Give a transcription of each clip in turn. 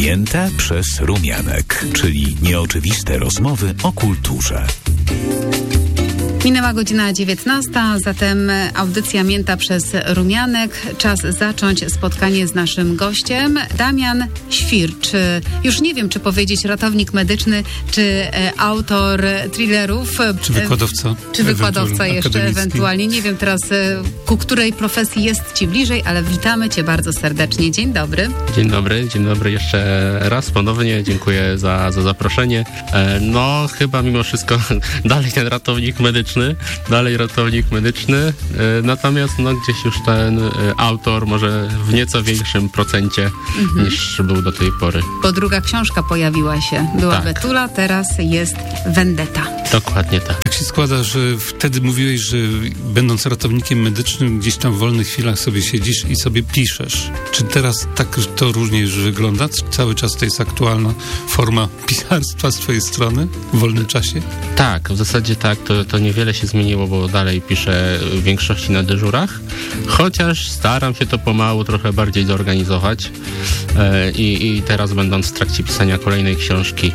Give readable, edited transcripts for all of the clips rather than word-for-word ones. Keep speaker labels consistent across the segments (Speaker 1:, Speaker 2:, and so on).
Speaker 1: Mięta przez rumianek, czyli nieoczywiste rozmowy o kulturze.
Speaker 2: Minęła godzina 19, zatem audycja Mięta przez rumianek. Czas zacząć spotkanie z naszym gościem. Damian Świr, już nie wiem, czy powiedzieć ratownik medyczny, czy autor thrillerów.
Speaker 3: Czy wykładowca.
Speaker 2: Czy wykładowca jeszcze ewentualnie. Nie wiem teraz, ku której profesji jest Ci bliżej, ale witamy Cię bardzo serdecznie. Dzień dobry.
Speaker 4: Dzień dobry jeszcze raz ponownie. Dziękuję za zaproszenie. No, chyba mimo wszystko dalej ten ratownik medyczny. Natomiast gdzieś już ten autor może w nieco większym procencie niż był do tej pory.
Speaker 2: Bo druga książka pojawiła się. Była tak. Betula, teraz jest Vendetta.
Speaker 4: Dokładnie tak.
Speaker 3: Jak się składa, że wtedy mówiłeś, że będąc ratownikiem medycznym gdzieś tam w wolnych chwilach sobie siedzisz i sobie piszesz. Czy teraz tak to różnie już wygląda? Czy cały czas to jest aktualna forma pisarstwa z twojej strony w wolnym czasie?
Speaker 4: Tak, w zasadzie tak. To niewiele się zmieniło, bo dalej piszę w większości na dyżurach, chociaż staram się to pomału trochę bardziej zorganizować i teraz, będąc w trakcie pisania kolejnej książki,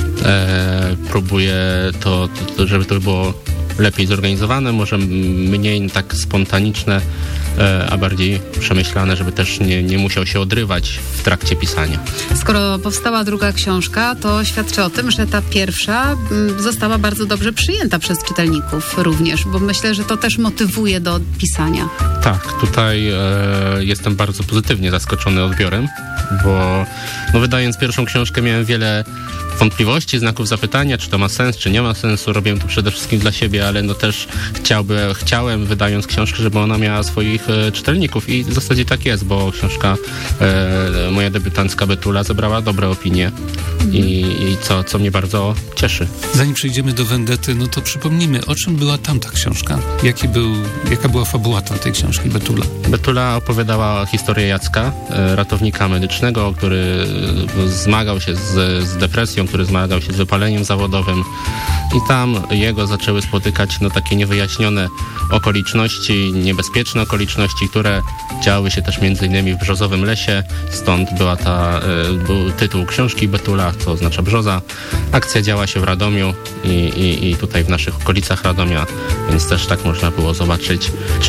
Speaker 4: próbuję to, żeby to było lepiej zorganizowane, może mniej tak spontaniczne, a bardziej przemyślane, żeby też nie musiał się odrywać w trakcie pisania.
Speaker 2: Skoro powstała druga książka, to świadczy o tym, że ta pierwsza została bardzo dobrze przyjęta przez czytelników również, bo myślę, że to też motywuje do pisania.
Speaker 4: Tak, tutaj jestem bardzo pozytywnie zaskoczony odbiorem, bo wydając pierwszą książkę miałem wiele wątpliwości, znaków zapytania, czy to ma sens, czy nie ma sensu. Robiłem to przede wszystkim dla siebie, ale też chciałem, wydając książkę, żeby ona miała swoich czytelników i w zasadzie tak jest, bo książka moja debiutancka Betula zebrała dobre opinie i co mnie bardzo cieszy.
Speaker 3: Zanim przejdziemy do Vendety, to przypomnijmy, o czym była tamta książka? Jaka była fabuła tamtej książki Betula?
Speaker 4: Betula opowiadała historię Jacka, ratownika medycznego, który zmagał się z depresją, który zmagał się z wypaleniem zawodowym i tam jego zaczęły spotykać takie niewyjaśnione okoliczności, niebezpieczne okoliczności, które działy się też między innymi w Brzozowym Lesie, stąd był tytuł książki Betula, co oznacza brzoza. Akcja działa się w Radomiu i tutaj w naszych okolicach Radomia, więc też tak można było zobaczyć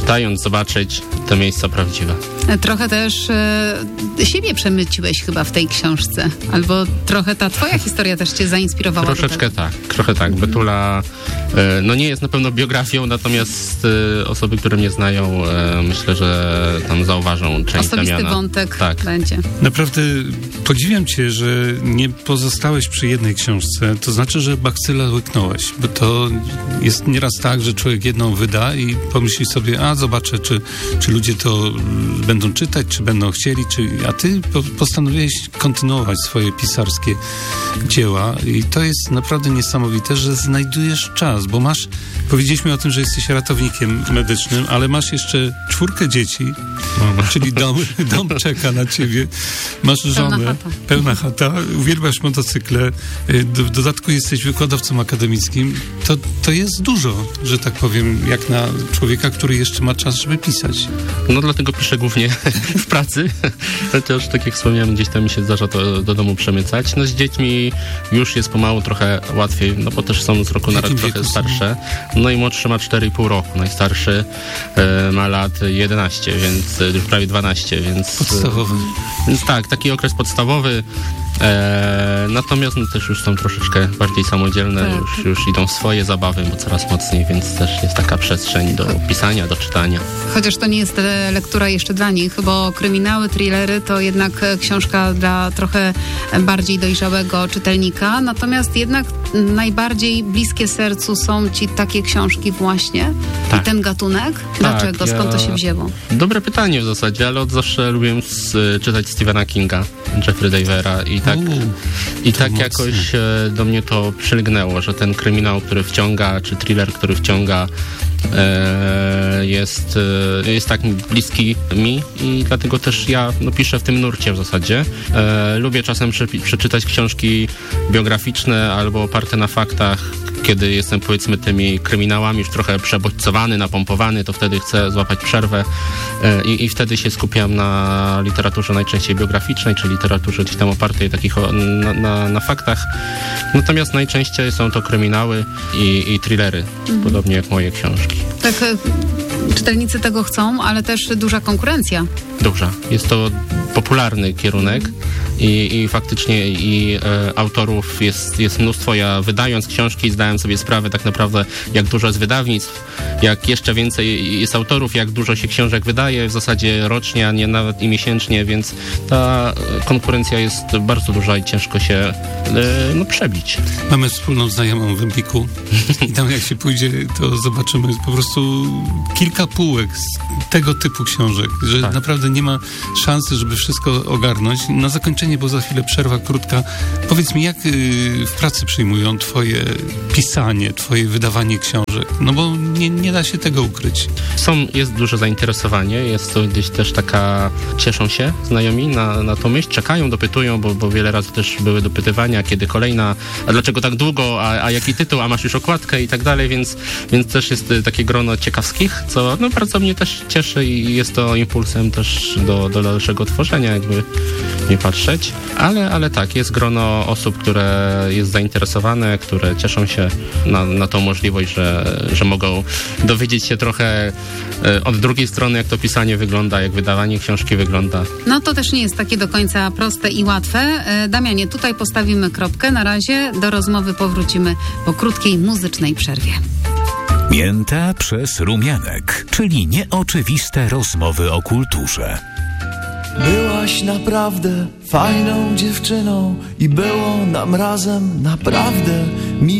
Speaker 4: te miejsca prawdziwe.
Speaker 2: Trochę też siebie przemyciłeś chyba w tej książce, albo trochę ta twoja historia też cię zainspirowała.
Speaker 4: Trochę tak. Betula nie jest na pewno biografią, natomiast osoby, które mnie znają, myślę, że tam zauważą część Damiana.
Speaker 2: Osobisty wątek będzie.
Speaker 3: Naprawdę podziwiam cię, że nie pozostałeś przy jednej książce, to znaczy, że bakcyla łyknąłeś, bo to jest nieraz tak, że człowiek jedną wyda i pomyśli sobie, zobaczę, czy ludzie to będą czytać, czy będą chcieli, a ty postanowiłeś kontynuować swoje pisarskie dzieła i to jest naprawdę niesamowite, że znajdujesz czas, bo powiedzieliśmy o tym, że jesteś ratownikiem medycznym, ale masz jeszcze 4 dzieci, czyli dom czeka na ciebie, masz żonę, pełna chata, uwielbiasz motocykle, w dodatku jesteś wykładowcą akademickim, to jest dużo, że tak powiem, jak na człowieka, który jeszcze ma czas, żeby pisać.
Speaker 4: Dlatego piszę głównie w pracy, chociaż tak jak wspomniałem, gdzieś tam mi się zdarza to do domu przemycać. Z dziećmi już jest pomału trochę łatwiej, bo też są z roku na rok trochę starsze. Najmłodszy ma 4,5 roku, najstarszy ma lat 11, więc już prawie 12, więc...
Speaker 3: Podstawowy.
Speaker 4: Więc tak, taki okres podstawowy. Natomiast też już są troszeczkę bardziej samodzielne, już idą w swoje zabawy, bo coraz mocniej, więc też jest taka przestrzeń do pisania, do czytania.
Speaker 2: Chociaż to nie jest lektura jeszcze dla nich, bo kryminały, thrillery to jednak książka dla trochę bardziej dojrzałego czytelnika, natomiast jednak najbardziej bliskie sercu są ci takie książki właśnie i ten gatunek? Dlaczego? Skąd to się wzięło? Dobre
Speaker 4: pytanie w zasadzie, ale od zawsze lubiłem czytać Stephena Kinga, Jeffrey Davera i tak jakoś do mnie to przylgnęło, że ten kryminał, który wciąga, czy thriller, który wciąga, jest tak bliski mi i dlatego też ja piszę w tym nurcie w zasadzie. Lubię czasem przeczytać książki biograficzne albo oparte na faktach, kiedy jestem, powiedzmy, tymi kryminałami już trochę przebodźcowany, napompowany, to wtedy chcę złapać przerwę i wtedy się skupiam na literaturze najczęściej biograficznej, czy literaturze gdzieś tam opartej na faktach. Natomiast najczęściej są to kryminały i thrillery, podobnie jak moje książki.
Speaker 2: Tak, czytelnicy tego chcą, ale też duża konkurencja.
Speaker 4: Duża. Jest to popularny kierunek i faktycznie autorów jest mnóstwo. Ja wydając książki zdałem sobie sprawę tak naprawdę, jak dużo jest wydawnictw, jak jeszcze więcej jest autorów, jak dużo się książek wydaje w zasadzie rocznie, a nie nawet i miesięcznie, więc ta konkurencja jest bardzo duża i ciężko się przebić.
Speaker 3: Mamy wspólną znajomą w Empiku i tam jak się pójdzie, to zobaczymy po prostu kilka półek z tego typu książek, że naprawdę nie ma szansy, żeby wszystko ogarnąć. Na zakończenie, bo za chwilę przerwa krótka. Powiedz mi, jak w pracy przyjmują twoje pisanie, twoje wydawanie książek? No bo nie da się tego ukryć.
Speaker 4: Jest duże zainteresowanie, jest to gdzieś też taka, cieszą się znajomi na tą myśl, czekają, dopytują, bo wiele razy też były dopytywania, kiedy kolejna, a dlaczego tak długo, a jaki tytuł, a masz już okładkę i tak dalej, więc też jest takie grono ciekawskich, co bardzo mnie też cieszy i jest to impulsem też do dalszego tworzenia, jakby nie patrzeć, ale tak, jest grono osób, które jest zainteresowane, które cieszą się na tą możliwość, że mogą dowiedzieć się trochę od drugiej strony, jak to pisanie wygląda, jak wydawanie książki wygląda.
Speaker 2: No to też nie jest takie do końca proste i łatwe. Damianie, tutaj postawimy kropkę. Na razie do rozmowy powrócimy po krótkiej muzycznej przerwie.
Speaker 1: Mięta przez rumianek, czyli nieoczywiste rozmowy o kulturze.
Speaker 5: Byłaś naprawdę fajną dziewczyną i było nam razem naprawdę miło.